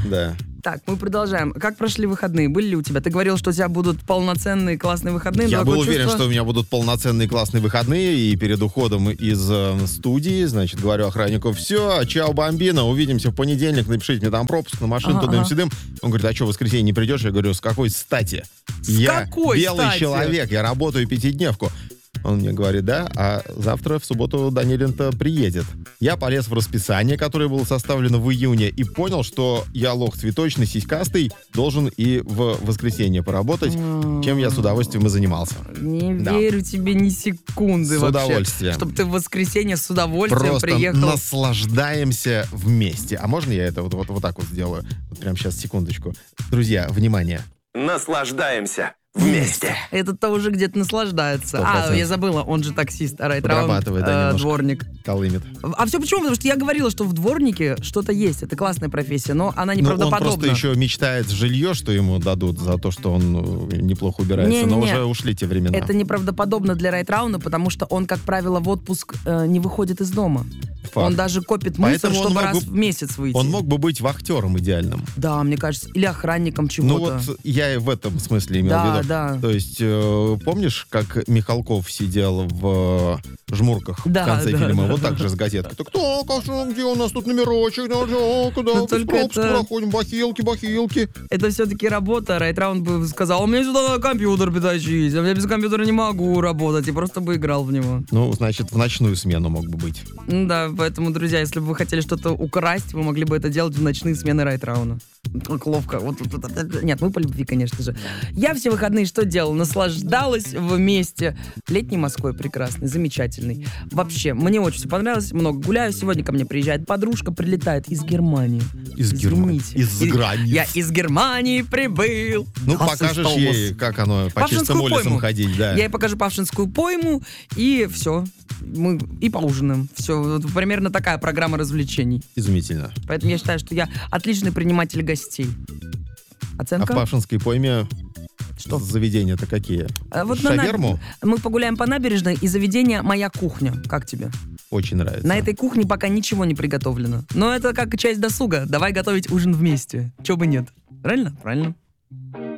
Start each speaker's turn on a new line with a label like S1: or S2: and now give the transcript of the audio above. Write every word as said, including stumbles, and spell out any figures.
S1: Да.
S2: Так, мы продолжаем. Как прошли выходные? Были ли у тебя? Ты говорил, что у тебя будут полноценные классные выходные.
S1: Я
S2: но
S1: был
S2: такое
S1: уверен,
S2: чувство-
S1: что у меня будут полноценные классные выходные, и перед уходом из э, студии, значит, говорю охраннику: все, чао, бомбина, увидимся в понедельник, напишите мне там пропуск на машину,
S2: Ага,
S1: тудым-сюдым. Он говорит: а что, в воскресенье не придешь? Я говорю: с какой стати?
S2: С
S1: я
S2: какой
S1: белый
S2: стати?
S1: человек, я работаю пятидневку. Он мне говорит: да, а завтра в субботу Данилин-то приедет. Я полез в расписание, которое было составлено в июне, и понял, что я лох цветочный, сиськастый, должен и в воскресенье поработать, чем я с удовольствием и занимался.
S2: Не
S1: Да.
S2: верю тебе ни секунды
S1: С
S2: вообще.
S1: удовольствием.
S2: Чтобы ты в воскресенье с удовольствием
S1: Просто
S2: приехал.
S1: наслаждаемся вместе. А можно я это вот, вот, вот так вот сделаю? Вот прямо сейчас, секундочку. Друзья, внимание.
S3: Наслаждаемся вместе.
S2: Это-то уже где-то наслаждается.
S1: Сто
S2: А,
S1: процентов.
S2: я забыла, он же таксист, райт-раунд,
S1: Подрабатывает, да,
S2: э,
S1: немножко.
S2: дворник.
S1: Колымет.
S2: А все почему? Потому что я говорила, что в дворнике что-то есть. Это классная профессия, но она
S1: Ну, он
S2: неправдоподобна.
S1: просто еще мечтает жилье, что ему дадут за то, что он э, неплохо убирается.
S2: Не-не-не.
S1: Но уже ушли те времена.
S2: Это неправдоподобно для райт-раунда, потому что он, как правило, в отпуск э, не выходит из дома.
S1: Факт.
S2: Он даже копит мусор,
S1: Поэтому он
S2: чтобы
S1: мог
S2: раз
S1: бы-
S2: в месяц выйти.
S1: Он мог бы быть вахтером идеальным.
S2: Да, мне кажется, или охранником
S1: Ну
S2: чего-то.
S1: вот я и в этом смысле имел
S2: Да,
S1: в виду.
S2: да.
S1: То есть, э, помнишь, как Михалков сидел в э, жмурках
S2: Да,
S1: в конце
S2: да,
S1: фильма?
S2: да,
S1: Вот
S2: да.
S1: так же с газеткой. Так, так, а что, где у нас тут номерочек? Да, да, куда?
S2: Но
S1: С
S2: только
S1: пропуск
S2: это-
S1: проходим, бахилки, бахилки.
S2: Это все-таки работа. Райт-раунд бы сказал: у меня сюда надо компьютер притащить, а я без компьютера не могу работать. И просто бы играл в него.
S1: Ну, значит, в ночную смену мог бы быть.
S2: Ну да, поэтому, друзья, если бы вы хотели что-то украсть, вы могли бы это делать в ночные смены райт-рауна. Как ловко. Вот, вот, вот, вот. Нет, мы по любви, конечно же. Я все выходные что делала? Наслаждалась вместе. Летний Москвой прекрасный, замечательный. Вообще, мне очень все понравилось. Много гуляю. Сегодня ко мне приезжает подружка, прилетает из Германии.
S1: Из Германии.
S2: Извините.
S1: Из-за
S2: И-
S1: границ.
S2: Я из Германии прибыл.
S1: Ну,
S2: Хасс
S1: покажешь
S2: из
S1: ей,
S2: Толмас.
S1: как оно по
S2: Павшинскую
S1: чистым улицам
S2: пойму.
S1: ходить, да.
S2: Я ей покажу Павшинскую пойму, и все. Мы и поужинаем. Все. Вот примерно такая программа развлечений.
S1: Изумительно.
S2: Поэтому я считаю, что я отличный приниматель гостей.
S1: А
S2: Оценка?
S1: в Павшинской пойме
S2: Что?
S1: заведения-то какие?
S2: А вот на наб-
S1: Шаверму?
S2: Мы погуляем по набережной, и заведение «Моя кухня». Как тебе?
S1: Очень нравится.
S2: На этой кухне пока ничего не приготовлено. Но это как часть досуга. Давай готовить ужин вместе. Чего бы нет. Правильно? Правильно.